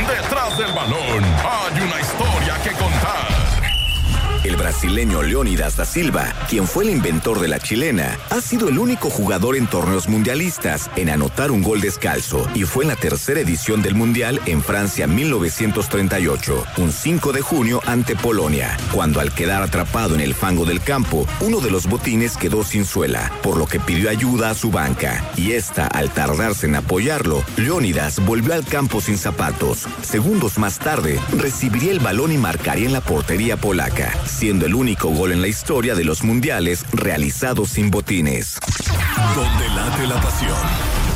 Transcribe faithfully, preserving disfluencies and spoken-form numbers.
Detrás del balón hay una historia que contar. El brasileño Leônidas da Silva, quien fue el inventor de la chilena, ha sido el único jugador en torneos mundialistas en anotar un gol descalzo y fue en la tercera edición del Mundial en Francia mil novecientos treinta y ocho, un cinco de junio ante Polonia, cuando al quedar atrapado en el fango del campo, uno de los botines quedó sin suela, por lo que pidió ayuda a su banca, y esta, al tardarse en apoyarlo, Leônidas volvió al campo sin zapatos. Segundos más tarde, recibiría el balón y marcaría en la portería polaca, siendo el único gol en la historia de los mundiales realizado sin botines. Donde late la pasión.